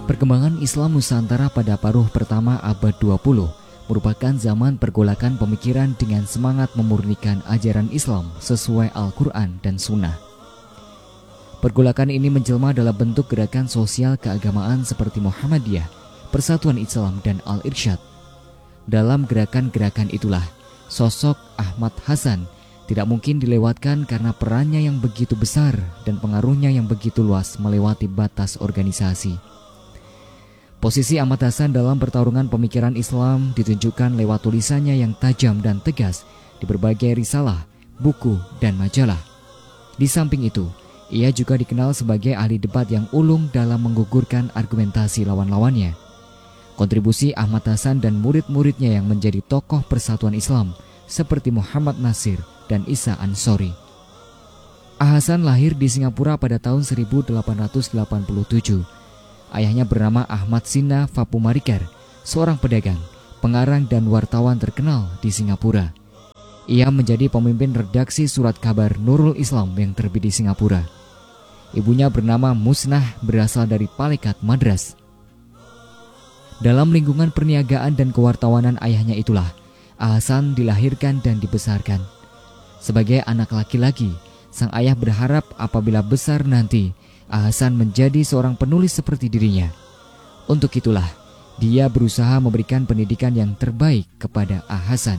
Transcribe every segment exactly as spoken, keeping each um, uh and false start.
Perkembangan Islam Nusantara pada paruh pertama abad dua puluh merupakan zaman pergolakan pemikiran dengan semangat memurnikan ajaran Islam sesuai Al-Quran dan Sunnah. Pergolakan ini menjelma dalam bentuk gerakan sosial keagamaan seperti Muhammadiyah, Persatuan Islam, dan Al-Irsyad. Dalam gerakan-gerakan itulah, sosok Ahmad Hasan tidak mungkin dilewatkan karena perannya yang begitu besar dan pengaruhnya yang begitu luas melewati batas organisasi. Posisi Ahmad Hasan dalam pertarungan pemikiran Islam ditunjukkan lewat tulisannya yang tajam dan tegas di berbagai risalah, buku, dan majalah. Di samping itu, ia juga dikenal sebagai ahli debat yang ulung dalam menggugurkan argumentasi lawan-lawannya. Kontribusi Ahmad Hasan dan murid-muridnya yang menjadi tokoh persatuan Islam seperti Muhammad Nasir dan Isa Ansori. Hasan lahir di Singapura pada tahun seribu delapan ratus delapan puluh tujuh. Ayahnya bernama Ahmad Sina Fapumarikar, seorang pedagang, pengarang dan wartawan terkenal di Singapura. Ia menjadi pemimpin redaksi surat kabar Nurul Islam yang terbit di Singapura. Ibunya bernama Musnah, berasal dari Palekat Madras. Dalam lingkungan perniagaan dan kewartawanan ayahnya itulah Hasan dilahirkan dan dibesarkan. Sebagai anak laki-laki, sang ayah berharap apabila besar nanti Hasan menjadi seorang penulis seperti dirinya. Untuk itulah dia berusaha memberikan pendidikan yang terbaik kepada Hasan.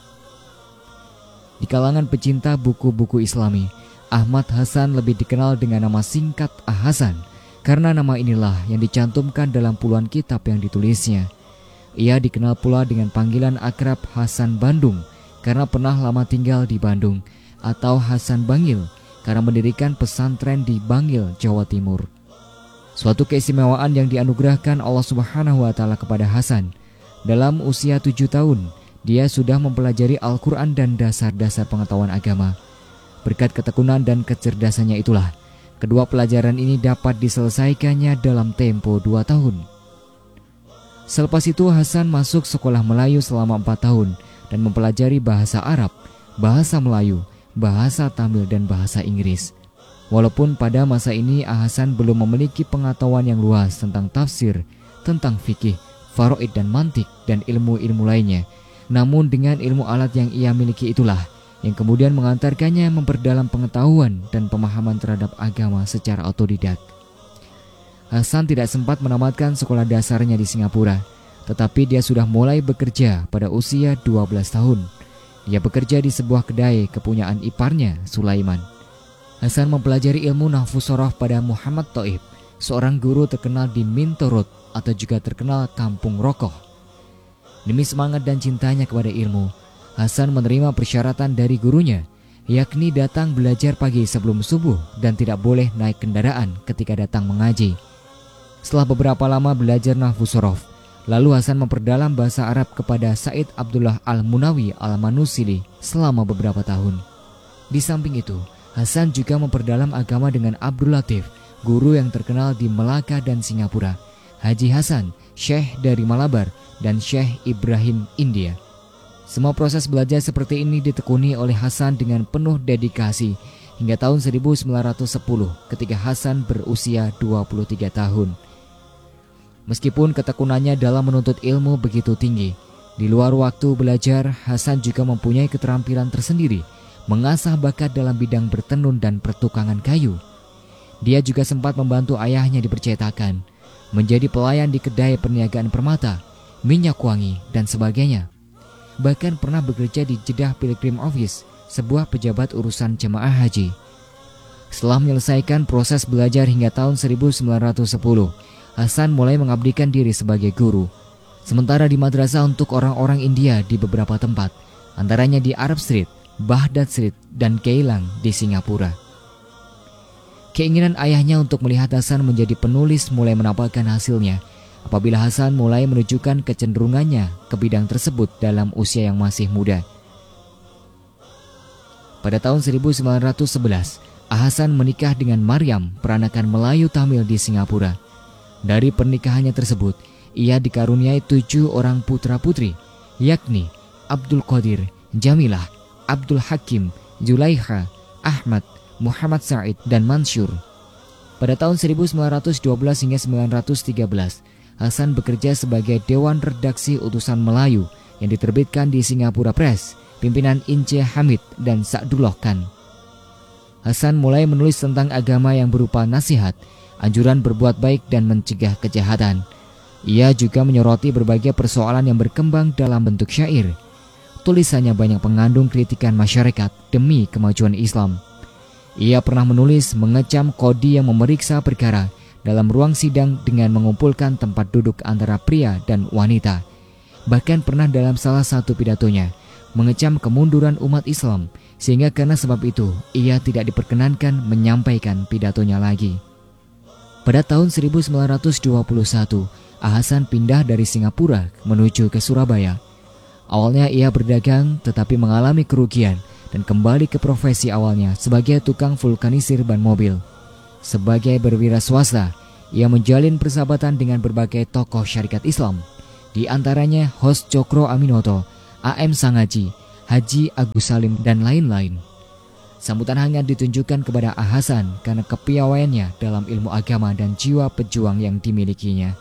Di kalangan pecinta buku-buku Islami, Ahmad Hasan lebih dikenal dengan nama singkat Hasan karena nama inilah yang dicantumkan dalam puluhan kitab yang ditulisnya. Ia dikenal pula dengan panggilan akrab Hasan Bandung karena pernah lama tinggal di Bandung, atau Hasan Bangil karena mendirikan pesantren di Bangil, Jawa Timur. Suatu keistimewaan yang dianugerahkan Allah Subhanahu wa Ta'ala kepada Hasan. Dalam usia tujuh tahun, dia sudah mempelajari Al-Quran dan dasar-dasar pengetahuan agama. Berkat ketekunan dan kecerdasannya itulah, kedua pelajaran ini dapat diselesaikannya dalam tempo dua tahun. Selepas itu Hasan masuk sekolah Melayu selama empat tahun dan mempelajari bahasa Arab, bahasa Melayu, bahasa Tamil, dan bahasa Inggris. Walaupun pada masa ini Hasan belum memiliki pengetahuan yang luas tentang tafsir, tentang fikih, faraid dan mantik, dan ilmu-ilmu lainnya, namun dengan ilmu alat yang ia miliki itulah yang kemudian mengantarkannya memperdalam pengetahuan dan pemahaman terhadap agama secara otodidak. Hasan tidak sempat menamatkan sekolah dasarnya di Singapura, tetapi dia sudah mulai bekerja pada usia dua belas tahun. Dia bekerja di sebuah kedai kepunyaan iparnya, Sulaiman. Hasan mempelajari ilmu nahwu soroh pada Muhammad Thaib, seorang guru terkenal di Mintorot atau juga terkenal Kampung Rokoh. Demi semangat dan cintanya kepada ilmu, Hasan menerima persyaratan dari gurunya, yakni datang belajar pagi sebelum subuh dan tidak boleh naik kendaraan ketika datang mengaji. Setelah beberapa lama belajar nahwu soroh, lalu Hasan memperdalam bahasa Arab kepada Said Abdullah Al-Munawi Al-Manusili selama beberapa tahun. Di samping itu, Hasan juga memperdalam agama dengan Abdul Latif, guru yang terkenal di Melaka dan Singapura, Haji Hasan, Syekh dari Malabar, dan Syekh Ibrahim India. Semua proses belajar seperti ini ditekuni oleh Hasan dengan penuh dedikasi hingga tahun seribu sembilan ratus sepuluh ketika Hasan berusia dua puluh tiga tahun. Meskipun ketekunannya dalam menuntut ilmu begitu tinggi, di luar waktu belajar, Hasan juga mempunyai keterampilan tersendiri, mengasah bakat dalam bidang bertenun dan pertukangan kayu. Dia juga sempat membantu ayahnya di percetakan, menjadi pelayan di kedai perniagaan permata, minyak wangi, dan sebagainya. Bahkan pernah bekerja di Jeddah Pilgrim Office, sebuah pejabat urusan jemaah haji. Setelah menyelesaikan proses belajar hingga tahun seribu sembilan ratus sepuluh, Hasan mulai mengabdikan diri sebagai guru, sementara di madrasah untuk orang-orang India di beberapa tempat, antaranya di Arab Street, Baghdad Street, dan Keilang di Singapura. Keinginan ayahnya untuk melihat Hasan menjadi penulis mulai menampakkan hasilnya apabila Hasan mulai menunjukkan kecenderungannya ke bidang tersebut dalam usia yang masih muda. Pada tahun seribu sembilan ratus sebelas, Hasan menikah dengan Maryam, peranakan Melayu Tamil di Singapura. Dari pernikahannya tersebut, ia dikaruniai tujuh orang putra-putri, yakni Abdul Qadir, Jamilah, Abdul Hakim, Zulaikha, Ahmad, Muhammad Said, dan Mansur. Pada tahun seribu sembilan ratus dua belas hingga sembilan ratus tiga belas, Hasan bekerja sebagai Dewan Redaksi Utusan Melayu yang diterbitkan di Singapura Press, pimpinan Ince Hamid dan Sa'dullah Khan. Hasan mulai menulis tentang agama yang berupa nasihat, anjuran berbuat baik dan mencegah kejahatan. Ia juga menyoroti berbagai persoalan yang berkembang dalam bentuk syair. Tulisannya banyak mengandung kritikan masyarakat demi kemajuan Islam. Ia pernah menulis mengecam kodi yang memeriksa perkara dalam ruang sidang dengan mengumpulkan tempat duduk antara pria dan wanita. Bahkan pernah dalam salah satu pidatonya mengecam kemunduran umat Islam, sehingga karena sebab itu ia tidak diperkenankan menyampaikan pidatonya lagi. Pada tahun seribu sembilan ratus dua puluh satu, Hasan pindah dari Singapura menuju ke Surabaya. Awalnya ia berdagang tetapi mengalami kerugian dan kembali ke profesi awalnya sebagai tukang vulkanisir ban mobil. Sebagai berwira swasta, ia menjalin persahabatan dengan berbagai tokoh syarikat Islam, di antaranya Hos Cokro Aminoto, A M Sangaji, Haji Agus Salim, dan lain-lain. Sambutan hangat ditunjukkan kepada Hasan karena kepiawaiannya dalam ilmu agama dan jiwa pejuang yang dimilikinya.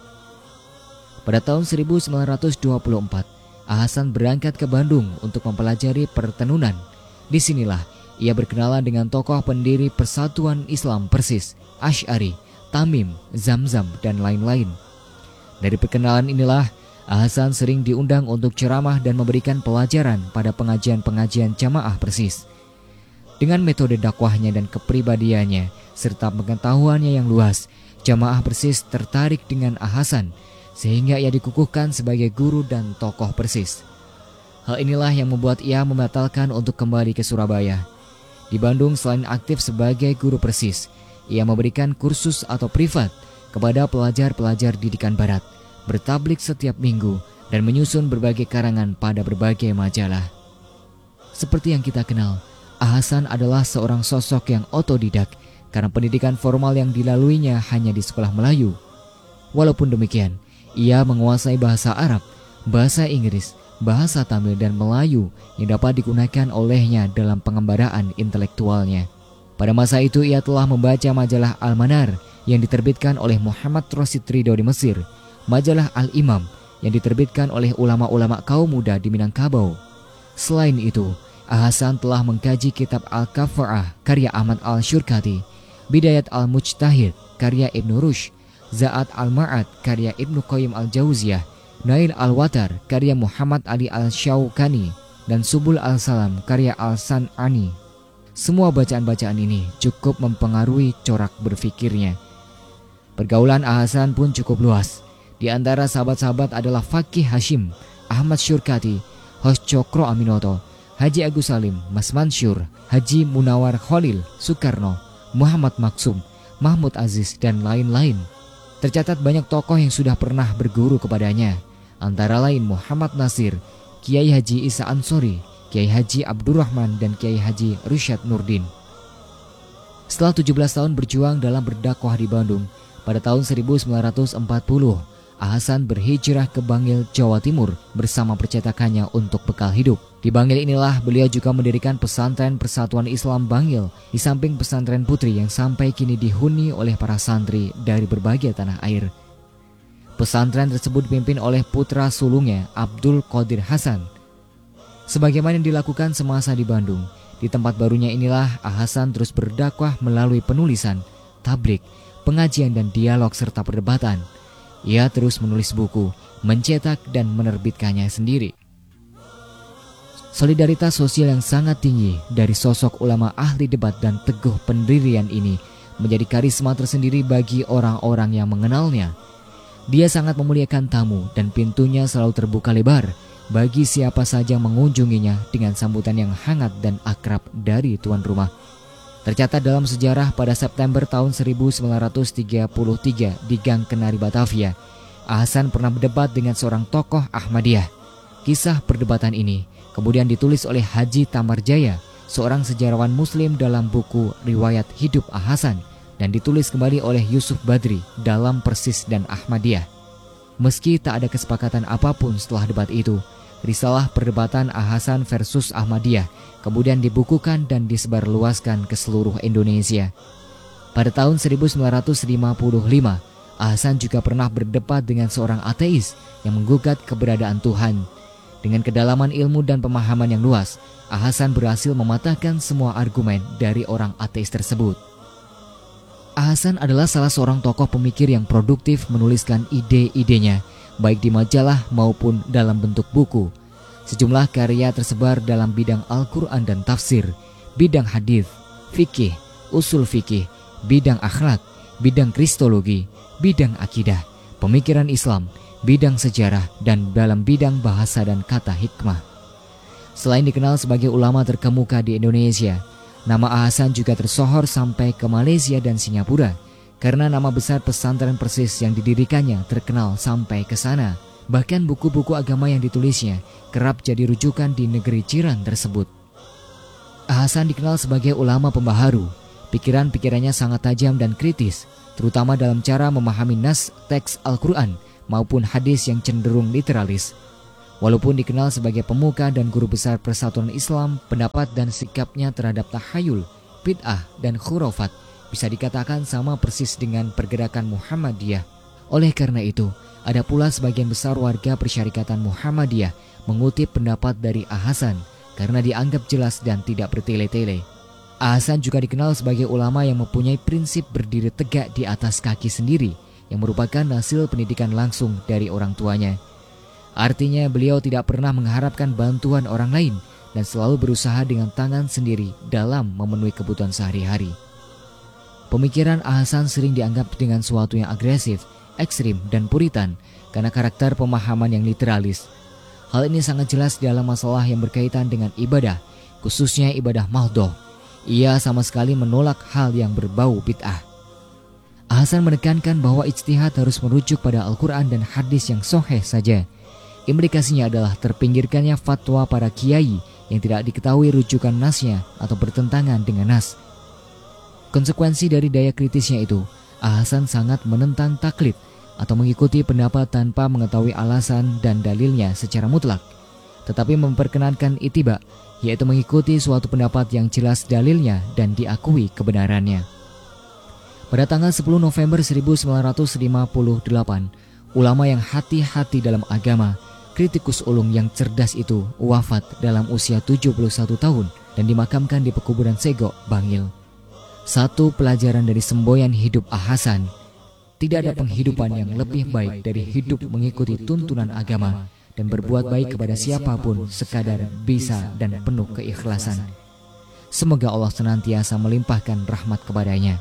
Pada tahun seribu sembilan ratus dua puluh empat, Hasan berangkat ke Bandung untuk mempelajari pertenunan. Disinilah ia berkenalan dengan tokoh pendiri Persatuan Islam Persis, Asy'ari, Tamim, Zamzam, dan lain-lain. Dari perkenalan inilah, Hasan sering diundang untuk ceramah dan memberikan pelajaran pada pengajian-pengajian jamaah Persis. Dengan metode dakwahnya dan kepribadiannya, serta pengetahuannya yang luas, jamaah Persis tertarik dengan Hasan, sehingga ia dikukuhkan sebagai guru dan tokoh Persis. Hal inilah yang membuat ia membatalkan untuk kembali ke Surabaya. Di Bandung, selain aktif sebagai guru Persis, ia memberikan kursus atau privat kepada pelajar-pelajar didikan barat, bertablik setiap minggu, dan menyusun berbagai karangan pada berbagai majalah. Seperti yang kita kenal, Hasan adalah seorang sosok yang otodidak karena pendidikan formal yang dilaluinya hanya di sekolah Melayu. Walaupun demikian, ia menguasai bahasa Arab, bahasa Inggris, bahasa Tamil, dan Melayu yang dapat digunakan olehnya dalam pengembaraan intelektualnya. Pada masa itu ia telah membaca majalah Al-Manar yang diterbitkan oleh Muhammad Rashid Ridho di Mesir, majalah Al-Imam yang diterbitkan oleh ulama-ulama kaum muda di Minangkabau. Selain itu, Hasan telah mengkaji kitab Al-Kafa'ah karya Ahmad Al-Syurkati, Bidayat Al-Mujtahid karya Ibnu Rushd, Za'at Al-Ma'ad karya Ibnu Qayyim Al-Jauziyah, Nail Al-Watar karya Muhammad Ali Al-Syaukani, dan Subul Al-Salam karya Al-San'ani. Semua bacaan-bacaan ini cukup mempengaruhi corak berfikirnya. Pergaulan Hasan pun cukup luas. Di antara sahabat-sahabat adalah Fakih Hashim, Ahmad Syurkati, Hos Cokro Aminoto, Haji Agus Salim, Mas Mansur, Haji Munawar Khalil, Soekarno, Muhammad Maksum, Mahmud Aziz, dan lain-lain. Tercatat banyak tokoh yang sudah pernah berguru kepadanya, antara lain Muhammad Nasir, Kiai Haji Isa Ansori, Kiai Haji Abdurrahman, dan Kiai Haji Rusyad Nurdin. Setelah tujuh belas tahun berjuang dalam berdakwah di Bandung, pada tahun seribu sembilan ratus empat puluh, Hasan berhijrah ke Bangil, Jawa Timur bersama percetakannya untuk bekal hidup. Di Bangil inilah beliau juga mendirikan pesantren Persatuan Islam Bangil, di samping pesantren putri yang sampai kini dihuni oleh para santri dari berbagai tanah air. Pesantren tersebut dipimpin oleh putra sulungnya, Abdul Qadir Hasan. Sebagaimana yang dilakukan semasa di Bandung, di tempat barunya inilah Hasan terus berdakwah melalui penulisan, tablik, pengajian, dan dialog serta perdebatan. Ia terus menulis buku, mencetak, dan menerbitkannya sendiri. Solidaritas sosial yang sangat tinggi dari sosok ulama ahli debat dan teguh pendirian ini menjadi karisma tersendiri bagi orang-orang yang mengenalnya. Dia sangat memuliakan tamu dan pintunya selalu terbuka lebar bagi siapa saja yang mengunjunginya dengan sambutan yang hangat dan akrab dari tuan rumah. Tercatat dalam sejarah pada September tahun seribu sembilan ratus tiga puluh tiga di Gang Kenari Batavia, Hasan pernah berdebat dengan seorang tokoh Ahmadiyah. Kisah perdebatan ini kemudian ditulis oleh Haji Tamarjaya, seorang sejarawan Muslim, dalam buku Riwayat Hidup Hasan, dan ditulis kembali oleh Yusuf Badri dalam Persis dan Ahmadiyah. Meski tak ada kesepakatan apapun setelah debat itu, risalah perdebatan Hasan versus Ahmadiyah kemudian dibukukan dan disebarluaskan ke seluruh Indonesia. Pada tahun seribu sembilan ratus lima puluh lima, Ahsan juga pernah berdebat dengan seorang ateis yang menggugat keberadaan Tuhan. Dengan kedalaman ilmu dan pemahaman yang luas, Ahsan berhasil mematahkan semua argumen dari orang ateis tersebut. Ahsan adalah salah seorang tokoh pemikir yang produktif menuliskan ide-idenya, baik di majalah maupun dalam bentuk buku. Sejumlah karya tersebar dalam bidang Al-Quran dan tafsir, bidang hadis, fikih, usul fikih, bidang akhlak, bidang kristologi, bidang akidah, pemikiran Islam, bidang sejarah, dan dalam bidang bahasa dan kata hikmah. Selain dikenal sebagai ulama terkemuka di Indonesia, nama Ahsan juga tersohor sampai ke Malaysia dan Singapura karena nama besar pesantren Persis yang didirikannya terkenal sampai ke sana. Bahkan buku-buku agama yang ditulisnya kerap jadi rujukan di negeri jiran tersebut. Ahsan dikenal sebagai ulama pembaharu. Pikiran-pikirannya sangat tajam dan kritis, terutama dalam cara memahami nas teks Al-Quran maupun hadis yang cenderung literalis. Walaupun dikenal sebagai pemuka dan guru besar Persatuan Islam, pendapat dan sikapnya terhadap tahayul, bid'ah, dan khurafat bisa dikatakan sama persis dengan pergerakan Muhammadiyah. Oleh karena itu, ada pula sebagian besar warga Persyarikatan Muhammadiyah mengutip pendapat dari Ahsan karena dianggap jelas dan tidak bertele-tele. Ahsan juga dikenal sebagai ulama yang mempunyai prinsip berdiri tegak di atas kaki sendiri yang merupakan hasil pendidikan langsung dari orang tuanya. Artinya beliau tidak pernah mengharapkan bantuan orang lain dan selalu berusaha dengan tangan sendiri dalam memenuhi kebutuhan sehari-hari. Pemikiran Ahsan sering dianggap dengan suatu yang agresif, ekstrim, dan puritan karena karakter pemahaman yang literalis. Hal ini sangat jelas dalam masalah yang berkaitan dengan ibadah, khususnya ibadah mahdoh. Ia sama sekali menolak hal yang berbau bid'ah. Ahsan menekankan bahwa ijtihad harus merujuk pada Al-Quran dan hadis yang sahih saja. Implikasinya adalah terpinggirkannya fatwa para kiai yang tidak diketahui rujukan nasnya atau bertentangan dengan nas. Konsekuensi dari daya kritisnya itu, Ahsan sangat menentang taklid atau mengikuti pendapat tanpa mengetahui alasan dan dalilnya secara mutlak, tetapi memperkenankan ittiba, yaitu mengikuti suatu pendapat yang jelas dalilnya dan diakui kebenarannya. Pada tanggal sepuluh November seribu sembilan ratus lima puluh delapan, ulama yang hati-hati dalam agama, kritikus ulung yang cerdas itu wafat dalam usia tujuh puluh satu tahun dan dimakamkan di pekuburan Segok, Bangil. Satu pelajaran dari semboyan hidup Ahsan, tidak ada penghidupan yang lebih baik dari hidup mengikuti tuntunan agama dan berbuat baik kepada siapapun sekadar bisa dan penuh keikhlasan. Semoga Allah senantiasa melimpahkan rahmat kepadanya.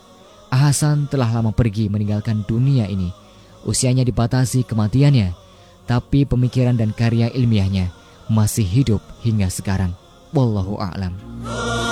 Ahsan telah lama pergi meninggalkan dunia ini. Usianya dibatasi kematiannya, tapi pemikiran dan karya ilmiahnya masih hidup hingga sekarang. Wallahu a'lam.